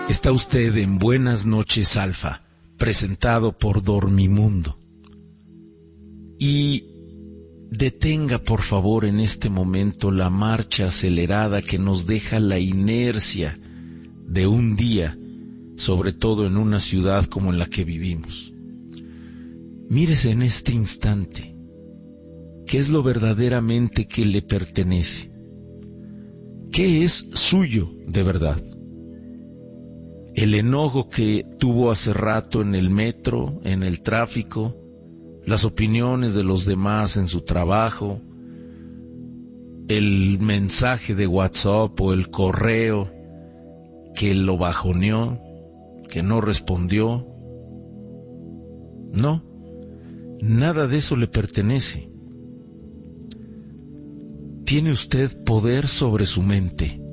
Está usted en Buenas noches, Alfa, presentado por Dormimundo. Y detenga, por favor, en este momento la marcha acelerada que nos deja la inercia de un día, sobre todo en una ciudad como en la que vivimos. Mírese en este instante, ¿qué es lo verdaderamente que le pertenece? ¿Qué es suyo de verdad? El enojo que tuvo hace rato en el metro, en el tráfico, las opiniones de los demás en su trabajo, el mensaje de WhatsApp o el correo que lo bajoneó, que no respondió. No, nada de eso le pertenece. Tiene usted poder sobre su mente.